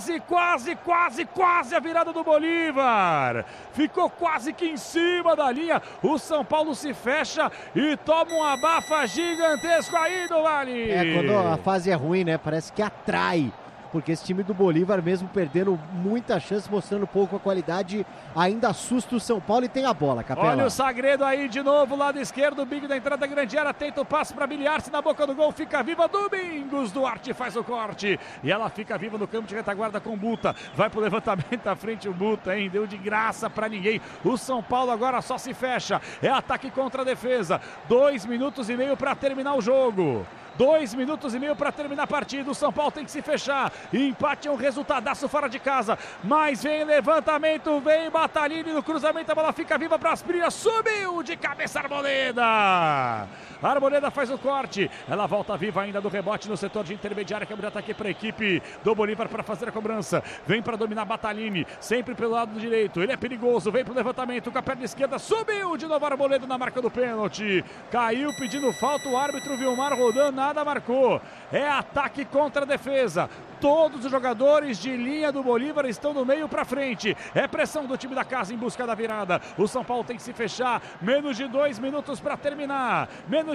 a virada do Bolívar. Ficou quase que em cima da linha. O São Paulo se fecha e toma um abafa gigantesco aí do Vale. Quando a fase é ruim, né? Parece que atrai porque esse time do Bolívar, mesmo perdendo muita chance, mostrando pouco a qualidade, ainda assusta o São Paulo e tem a bola, Capela. Olha o Sagredo aí de novo, lado esquerdo, o Big da entrada da grande área, tenta o passe para Biliarce na boca do gol, fica viva, Domingos Duarte faz o corte, e ela fica viva no campo de retaguarda com Buta, vai pro levantamento à frente o Buta, hein, deu de graça para ninguém, o São Paulo agora só se fecha, é ataque contra a defesa, 2 minutos e meio para terminar o jogo. 2 minutos e meio para terminar a partida. O São Paulo tem que se fechar. Empate é um resultadaço fora de casa. Mas vem levantamento, vem Batalini no cruzamento. A bola fica viva para Asprilha. Subiu de cabeça Arboleda. Arboleda faz o corte. Ela volta viva ainda do rebote no setor de intermediária. Câmbio de ataque para a equipe do Bolívar para fazer a cobrança. Vem para dominar Batalini. Sempre pelo lado direito. Ele é perigoso. Vem para o levantamento com a perna esquerda. Subiu de novo Arboleda na marca do pênalti. Caiu pedindo falta. O árbitro Vilmar rodando. Nada marcou, é ataque contra a defesa, todos os jogadores de linha do Bolívar estão do meio para frente, é pressão do time da casa em busca da virada, o São Paulo tem que se fechar, menos de 2 minutos para terminar,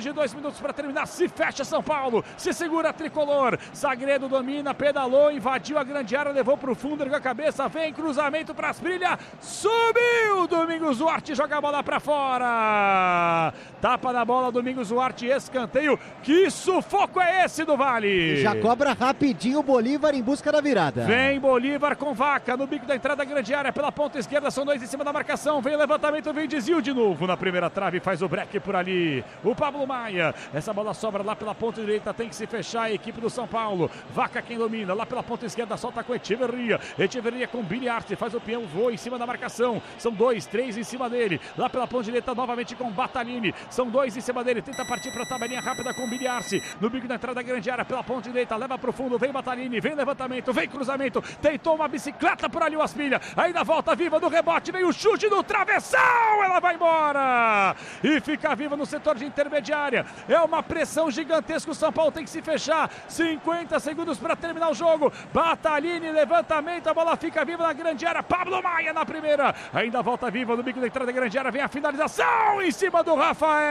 se fecha São Paulo, se segura a tricolor, Sagredo domina, pedalou, invadiu a grande área, levou para o fundo, ergueu a cabeça, vem cruzamento para Asprilha, subiu, Domingos Duarte joga a bola para fora, tapa na bola, Domingos Duarte, escanteio, que sufoco é esse do Vale? Já cobra rapidinho o Bolívar em busca da virada. Vem Bolívar com Vaca no bico da entrada da grande área pela ponta esquerda, são 2 em cima da marcação, vem levantamento, vem desvio de novo na primeira trave, faz o break por ali, o Pablo Maia, essa bola sobra lá pela ponta direita, tem que se fechar a equipe do São Paulo, Vaca quem domina, lá pela ponta esquerda solta com Echeverria com Biliarce, faz o peão, voa em cima da marcação, são 2, 3 em cima dele, lá pela ponta direita novamente com Batalini, são 2 em cima dele, tenta partir para a tabelinha rápida com Biliarce, no bico da entrada da grande área pela ponta direita, leva pro fundo, vem Batalini, vem levantamento, vem cruzamento, tentou uma bicicleta por ali o Asprilha, ainda volta viva do rebote, vem o chute do travessão, ela vai embora e fica viva no setor de intermediária, é uma pressão gigantesca, o São Paulo tem que se fechar, 50 segundos para terminar o jogo, Batalini, levantamento, a bola fica viva na grande área, Pablo Maia na primeira, ainda volta viva no bico da entrada da grande área, vem a finalização em cima do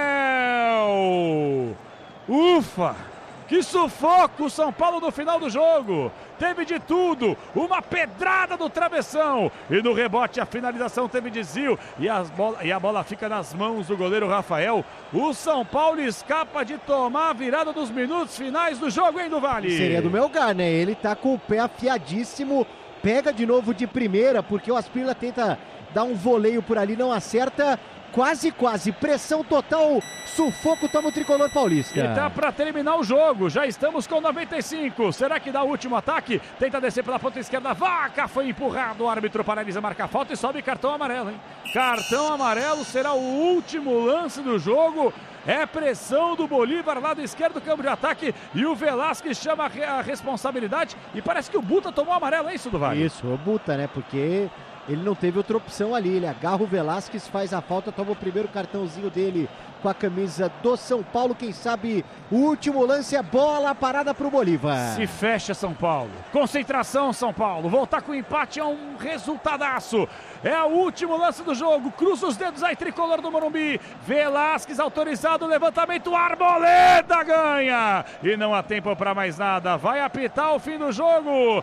Rafael, ufa! Que sufoco o São Paulo no final do jogo. Teve de tudo. Uma pedrada do travessão. E no rebote a finalização teve desvio. E a bola fica nas mãos do goleiro Rafael. O São Paulo escapa de tomar a virada dos minutos finais do jogo, hein, do Vale? Seria do Melgar, né? Ele tá com o pé afiadíssimo. Pega de novo de primeira, porque o Asprilha tenta dar um voleio por ali, não acerta. Quase, pressão total, sufoco, toma o tricolor paulista. E tá pra terminar o jogo, já estamos com 95, será que dá o último ataque? Tenta descer pela ponta esquerda, Vaca foi empurrado, o árbitro paralisa, marca a falta e sobe cartão amarelo, hein? Cartão amarelo será o último lance do jogo, é pressão do Bolívar, lado esquerdo do campo de ataque, e o Velasquez chama a responsabilidade, e parece que o Buta tomou amarelo, é isso, do Vale? Isso, o Buta, né, porque ele não teve outra opção ali, ele agarra o Velasquez, faz a falta, toma o primeiro cartãozinho dele com a camisa do São Paulo, quem sabe o último lance é bola parada para o Bolívar. Se fecha São Paulo, concentração São Paulo, voltar com o empate é um resultadaço, é o último lance do jogo, cruza os dedos aí, tricolor do Morumbi, Velasquez autorizado, levantamento, Arboleda ganha, e não há tempo para mais nada, vai apitar o fim do jogo,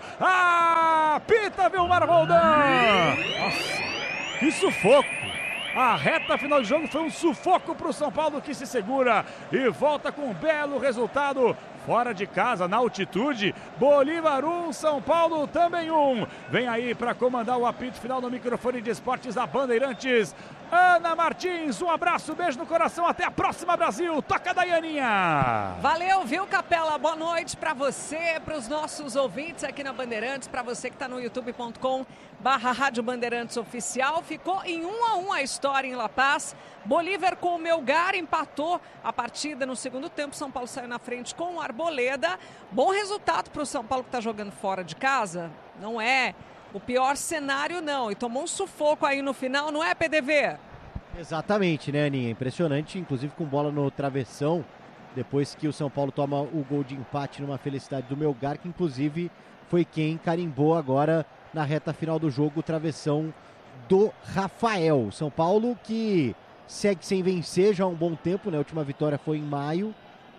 apita Vilmar Roldan, nossa, que sufoco. A reta final do jogo foi um sufoco para o São Paulo, que se segura e volta com um belo resultado fora de casa, na altitude. Bolívar 1, São Paulo também 1. Vem aí para comandar o apito final no microfone de esportes da Bandeirantes, Ana Martins. Um abraço, beijo no coração, até a próxima, Brasil. Toca, Daianinha. Valeu, viu, Capela? Boa noite para você, para os nossos ouvintes aqui na Bandeirantes, para você que está no youtube.com/Rádio Bandeirantes Oficial. Ficou em 1-1 a história em La Paz. Bolívar com o Melgar empatou a partida no segundo tempo. São Paulo saiu na frente com o Arboleda. Bom resultado para o São Paulo, que está jogando fora de casa. Não é o pior cenário, não. E tomou um sufoco aí no final, não é, PDV? Exatamente, né, Aninha? Impressionante, inclusive com bola no travessão, depois que o São Paulo toma o gol de empate numa felicidade do Melgar, que inclusive foi quem carimbou agora na reta final do jogo o travessão do Rafael. São Paulo que segue sem vencer já há um bom tempo, né? A última vitória foi em maio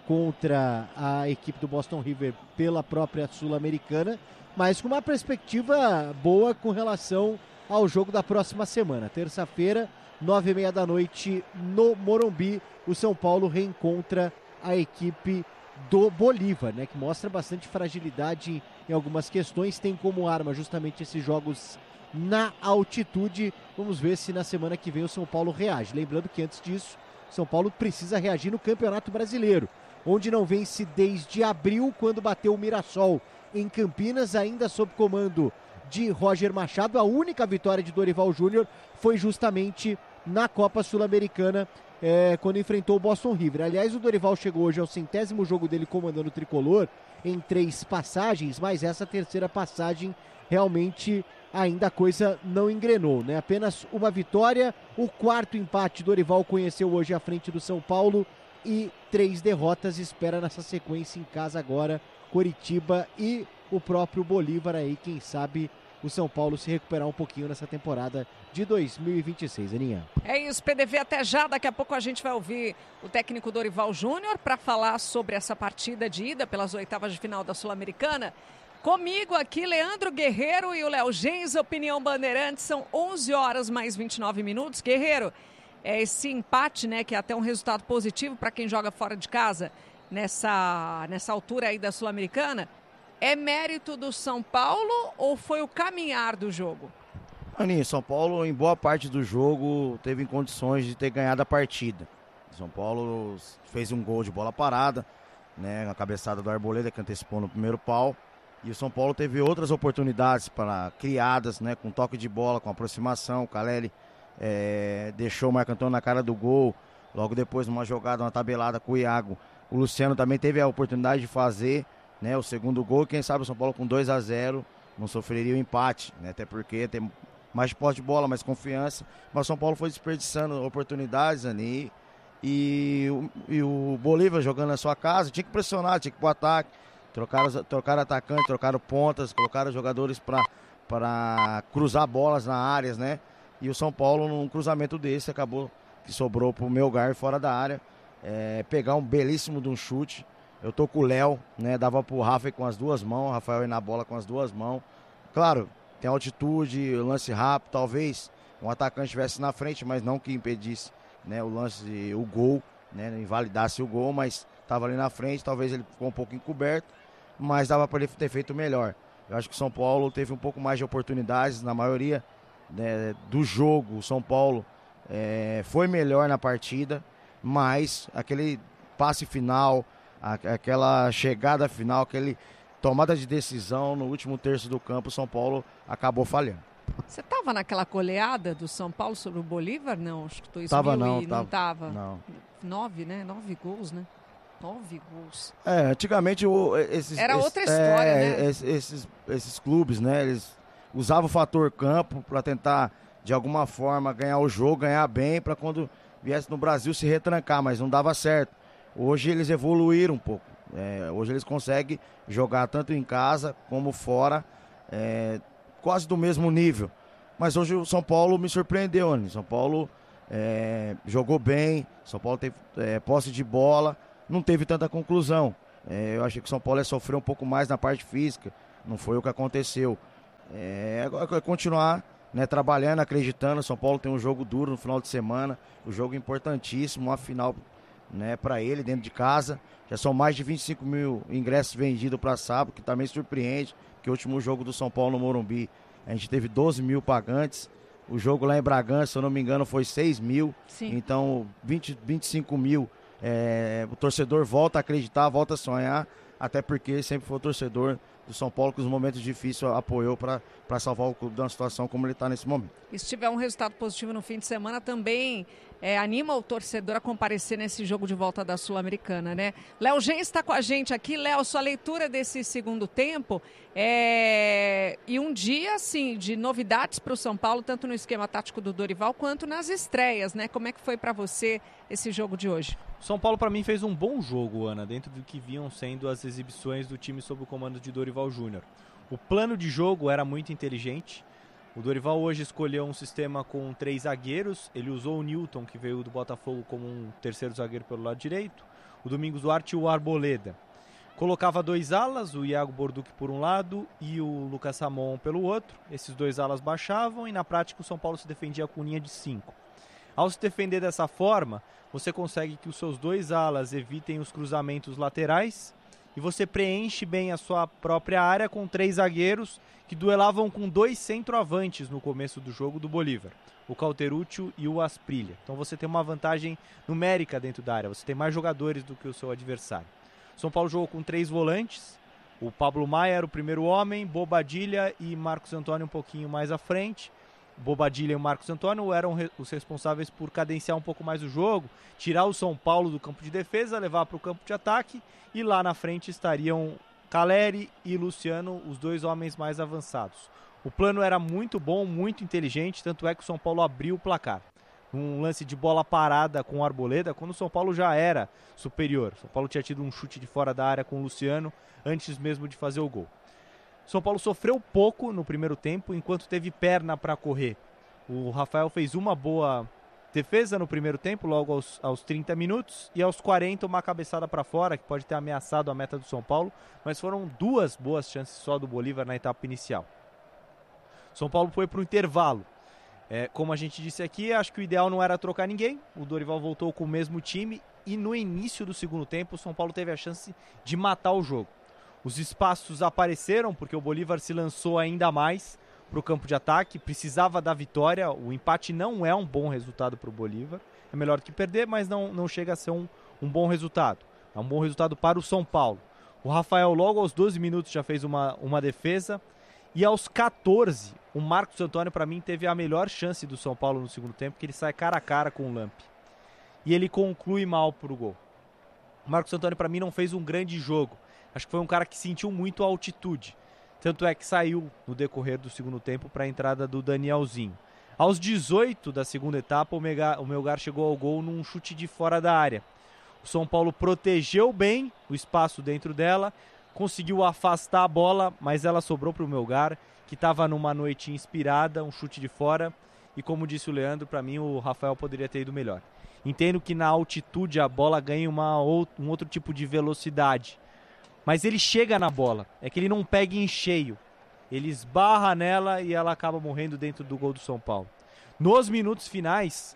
contra a equipe do Boston River pela própria Sul-Americana, mas com uma perspectiva boa com relação ao jogo da próxima semana. Terça-feira, 9h30 da noite, no Morumbi, o São Paulo reencontra a equipe do Bolívar, né, que mostra bastante fragilidade em algumas questões, tem como arma justamente esses jogos na altitude. Vamos ver se na semana que vem o São Paulo reage. Lembrando que antes disso, o São Paulo precisa reagir no Campeonato Brasileiro, onde não vence desde abril, quando bateu o Mirassol em Campinas, ainda sob comando de Roger Machado. A única vitória de Dorival Júnior foi justamente na Copa Sul-Americana, quando enfrentou o Boston River. Aliás, o Dorival chegou hoje ao 100º jogo dele comandando o Tricolor, em 3 passagens, mas essa terceira passagem realmente ainda a coisa não engrenou, né? Apenas uma vitória, o 4º empate Dorival conheceu hoje à frente do São Paulo e 3 derrotas, espera nessa sequência em casa agora, Coritiba e o próprio Bolívar aí, quem sabe o São Paulo se recuperar um pouquinho nessa temporada de 2026, Aninha. É isso, PDV, até já. Daqui a pouco a gente vai ouvir o técnico Dorival Júnior para falar sobre essa partida de ida pelas oitavas de final da Sul-Americana. Comigo aqui, Leandro Guerreiro e o Léo Gens, Opinião Bandeirantes, são 11 horas mais 29 minutos. Guerreiro, esse empate, né, que é até um resultado positivo para quem joga fora de casa nessa altura aí da Sul-Americana, é mérito do São Paulo ou foi o caminhar do jogo? Aninha, São Paulo, em boa parte do jogo, teve condições de ter ganhado a partida. São Paulo fez um gol de bola parada, né, a cabeçada do Arboleda, que antecipou no primeiro pau. E o São Paulo teve outras oportunidades criadas, né, com toque de bola, com aproximação. O Caleri deixou o Marco Antônio na cara do gol. Logo depois, numa jogada, uma tabelada com o Iago, o Luciano também teve a oportunidade de fazer, né, o segundo gol. Quem sabe o São Paulo com 2-0 não sofreria o empate, né, até porque tem mais posse de bola, mais confiança. Mas o São Paulo foi desperdiçando oportunidades ali. E o Bolívar jogando na sua casa, tinha que pressionar, tinha que ir pro ataque. Trocaram atacante, trocaram pontas, colocaram jogadores para cruzar bolas na áreas, né? E o São Paulo, num cruzamento desse, acabou que sobrou pro Melgar fora da área. Pegar um belíssimo de um chute. Eu tô com o Léo, né? Dava pro Rafa com as duas mãos, o Rafael ir na bola com as duas mãos. Claro, tem altitude, lance rápido, talvez um atacante estivesse na frente, mas não que impedisse, né, o gol, né? Invalidasse o gol, mas estava ali na frente, talvez ele ficou um pouco encoberto, mas dava para ele ter feito melhor. Eu acho que o São Paulo teve um pouco mais de oportunidades na maioria, né, do jogo. O São Paulo foi melhor na partida, mas aquele passe final, aquela chegada final, aquele tomada de decisão no último terço do campo, o São Paulo acabou falhando. Você estava naquela goleada do São Paulo sobre o Bolívar? Não, acho que tu tava, não estava. Não. 9, né? 9 gols, né? 9 gols. Antigamente outra história, né? Esses clubes, né? Eles usavam o fator campo para tentar, de alguma forma, ganhar o jogo, ganhar bem, para quando viesse no Brasil se retrancar, mas não dava certo. Hoje eles evoluíram um pouco. Hoje eles conseguem jogar tanto em casa como fora, quase do mesmo nível. Mas hoje o São Paulo me surpreendeu, né? São Paulo jogou bem, São Paulo teve posse de bola, não teve tanta conclusão. Eu achei que o São Paulo ia sofrer um pouco mais na parte física, não foi o que aconteceu. Agora continuar, né, trabalhando, acreditando. O São Paulo tem um jogo duro no final de semana, um jogo importantíssimo, uma final, né, para ele dentro de casa. Já são mais de 25 mil ingressos vendidos para sábado, que também surpreende, porque o último jogo do São Paulo no Morumbi a gente teve 12 mil pagantes. O jogo lá em Bragança, se eu não me engano, foi 6 mil. Sim. Então 25 mil. O torcedor volta a acreditar, volta a sonhar, até porque sempre foi o torcedor do São Paulo que nos momentos difíceis apoiou para salvar o clube de uma situação como ele está nesse momento. E se tiver um resultado positivo no fim de semana, também anima o torcedor a comparecer nesse jogo de volta da Sul-Americana, né? Léo Gens está com a gente aqui. Léo, sua leitura desse segundo tempo e um dia, assim, de novidades para o São Paulo, tanto no esquema tático do Dorival quanto nas estreias, né? Como é que foi para você esse jogo de hoje? São Paulo, para mim, fez um bom jogo, Ana, dentro do que vinham sendo as exibições do time sob o comando de Dorival Júnior. O plano de jogo era muito inteligente. O Dorival hoje escolheu um sistema com 3 zagueiros. Ele usou o Newton, que veio do Botafogo, como um terceiro zagueiro pelo lado direito. o Domingos Duarte e o Arboleda. Colocava 2 alas, o Iago Borduc por um lado e o Lucas Ramon pelo outro. Esses 2 alas baixavam e na prática o São Paulo se defendia com linha de 5. Ao se defender dessa forma, você consegue que os seus 2 alas evitem os cruzamentos laterais e você preenche bem a sua própria área com 3 zagueiros que duelavam com 2 centroavantes no começo do jogo do Bolívar, o Cauteruccio e o Asprilla. Então você tem uma vantagem numérica dentro da área, você tem mais jogadores do que o seu adversário. São Paulo jogou com 3 volantes, o Pablo Maia era o primeiro homem, Bobadilla e Marcos Antônio um pouquinho mais à frente. Bobadilla e o Marcos Antônio eram os responsáveis por cadenciar um pouco mais o jogo, tirar o São Paulo do campo de defesa, levar para o campo de ataque, e lá na frente estariam Caleri e Luciano, os 2 homens mais avançados. O plano era muito bom, muito inteligente, tanto é que o São Paulo abriu o placar. Um lance de bola parada com o Arboleda, quando o São Paulo já era superior. O São Paulo tinha tido um chute de fora da área com o Luciano, antes mesmo de fazer o gol. O São Paulo sofreu pouco no primeiro tempo, enquanto teve perna para correr. O Rafael fez uma boa defesa no primeiro tempo, logo aos 30 minutos, e aos 40 uma cabeçada para fora, que pode ter ameaçado a meta do São Paulo, mas foram 2 boas chances só do Bolívar na etapa inicial. O São Paulo foi para o intervalo. Como a gente disse aqui, acho que o ideal não era trocar ninguém. O Dorival voltou com o mesmo time e no início do segundo tempo o São Paulo teve a chance de matar o jogo. Os espaços apareceram porque o Bolívar se lançou ainda mais para o campo de ataque, precisava da vitória. O empate não é um bom resultado para o Bolívar, é melhor do que perder, mas não chega a ser um bom resultado. É um bom resultado para o São Paulo. O Rafael logo aos 12 minutos já fez uma defesa. E aos 14, o Marcos Antônio, para mim, teve a melhor chance do São Paulo no segundo tempo, que ele sai cara a cara com o Lamp. E ele conclui mal pro gol. O Marcos Antônio, para mim, não fez um grande jogo. Acho que foi um cara que sentiu muito a altitude. Tanto é que saiu no decorrer do segundo tempo para a entrada do Danielzinho. Aos 18 da segunda etapa, o Melgar chegou ao gol num chute de fora da área. O São Paulo protegeu bem o espaço dentro dela, conseguiu afastar a bola, mas ela sobrou para o Melgar, que estava numa noite inspirada, um chute de fora. E como disse o Leandro, para mim o Rafael poderia ter ido melhor. Entendo que na altitude a bola ganha um outro tipo de velocidade. Mas ele chega na bola, é que ele não pega em cheio. Ele esbarra nela e ela acaba morrendo dentro do gol do São Paulo. Nos minutos finais,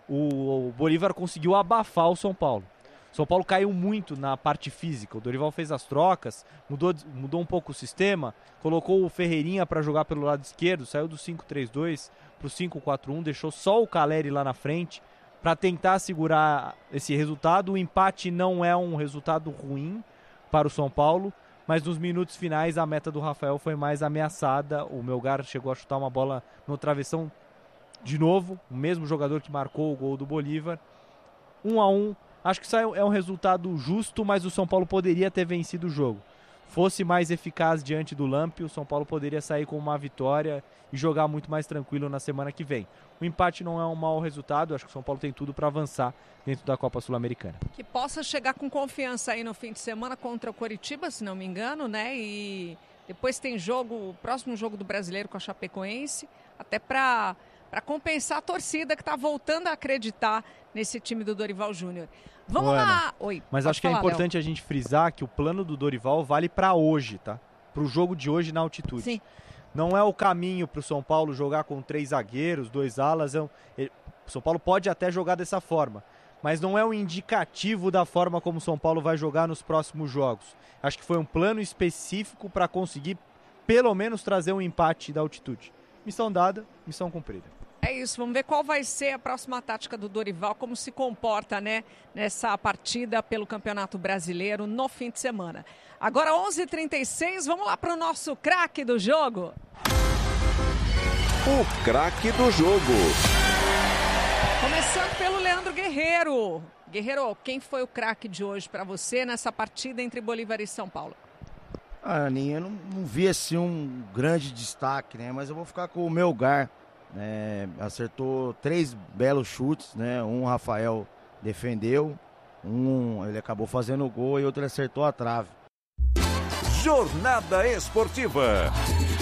o Bolívar conseguiu abafar o São Paulo. O São Paulo caiu muito na parte física. O Dorival fez as trocas, mudou um pouco o sistema, colocou o Ferreirinha para jogar pelo lado esquerdo, saiu do 5-3-2 para o 5-4-1, deixou só o Caleri lá na frente para tentar segurar esse resultado. O empate não é um resultado ruim para o São Paulo, mas nos minutos finais a meta do Rafael foi mais ameaçada. O Melgar chegou a chutar uma bola no travessão de novo, o mesmo jogador que marcou o gol do Bolívar. 1-1. Acho que isso é um resultado justo, mas o São Paulo poderia ter vencido o jogo. Fosse mais eficaz diante do Lamp, o São Paulo poderia sair com uma vitória e jogar muito mais tranquilo na semana que vem. O empate não é um mau resultado, acho que o São Paulo tem tudo para avançar dentro da Copa Sul-Americana. Que possa chegar com confiança aí no fim de semana contra o Coritiba, se não me engano, né? E depois tem o próximo jogo do Brasileiro com a Chapecoense, até para compensar a torcida que está voltando a acreditar nesse time do Dorival Júnior. Vamos lá. Oi. Mas acho que é importante a gente frisar que o plano do Dorival vale para hoje, tá? Para o jogo de hoje na altitude. Sim. Não é o caminho para o São Paulo jogar com 3 zagueiros, 2 alas. O São Paulo pode até jogar dessa forma, mas não é um indicativo da forma como o São Paulo vai jogar nos próximos jogos. Acho que foi um plano específico para conseguir pelo menos trazer um empate da altitude. Missão dada, missão cumprida. É isso, vamos ver qual vai ser a próxima tática do Dorival, como se comporta, né, nessa partida pelo Campeonato Brasileiro no fim de semana. Agora 11h36, vamos lá para o nosso craque do jogo. O craque do jogo. Começando pelo Leandro Guerreiro. Guerreiro, quem foi o craque de hoje para você nessa partida entre Bolívar e São Paulo? Aninha, eu não vi assim um grande destaque, né? Mas eu vou ficar com o Melgar. Acertou 3 belos chutes, né? Um o Rafael defendeu, ele acabou fazendo o gol e outro ele acertou a trave. Jornada Esportiva.